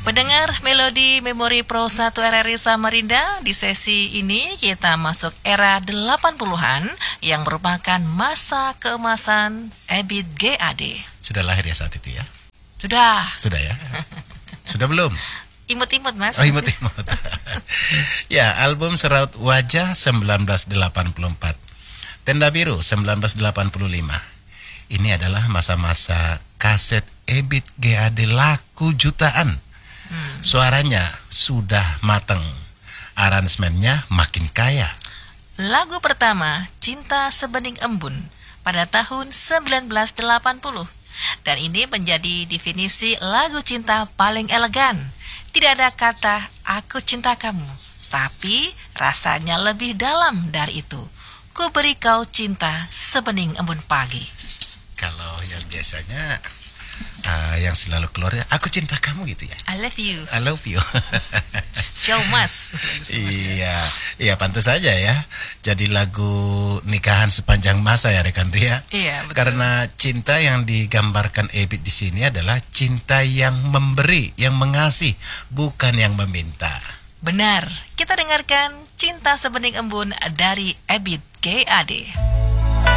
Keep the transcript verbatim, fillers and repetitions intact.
Pendengar Melodi Memori Pro satu R R I Samarinda, di sesi ini kita masuk era delapan puluhan yang merupakan masa keemasan Ebit G A D. Sudah lahir ya saat itu ya? Sudah. Sudah ya? Sudah belum? Imut-imut mas. Oh imut-imut. Ya, album Seraut Wajah sembilan belas delapan puluh empat, Tenda Biru sembilan belas delapan puluh lima. Ini adalah masa-masa kaset Ebit G A D laku jutaan. Hmm. Suaranya sudah mateng, aransemennya makin kaya. Lagu pertama Cinta Sebening Embun pada tahun sembilan belas delapan puluh. Dan ini menjadi definisi lagu cinta paling elegan. Tidak ada kata aku cinta kamu, tapi rasanya lebih dalam dari itu. Ku beri kau cinta sebening embun pagi. Kalau yang biasanya uh, yang selalu keluar aku cinta kamu gitu ya. I love you. I love you. Show mas. Iya, iya pantas saja ya. Jadi lagu nikahan sepanjang masa ya rekan Ria. Iya, betul. Karena cinta yang digambarkan Ebit di sini adalah cinta yang memberi, yang mengasih, bukan yang meminta. Benar. Kita dengarkan Cinta Sebening Embun dari Ebit G A D.